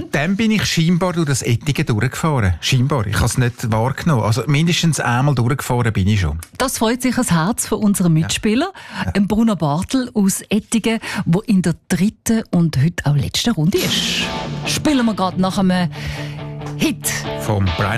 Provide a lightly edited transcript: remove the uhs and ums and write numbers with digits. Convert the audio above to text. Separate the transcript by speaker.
Speaker 1: Und dann bin ich scheinbar durch das Ettigen durchgefahren. Scheinbar. Ich habe es nicht wahrgenommen. Also mindestens einmal durchgefahren bin ich schon.
Speaker 2: Das freut sich das Herz von unserem Mitspieler, Bruno Bartel aus Ettigen, der in der 3. und heute auch letzten Runde ist. Spielen wir gerade nach einem Hit.
Speaker 1: Vom Brian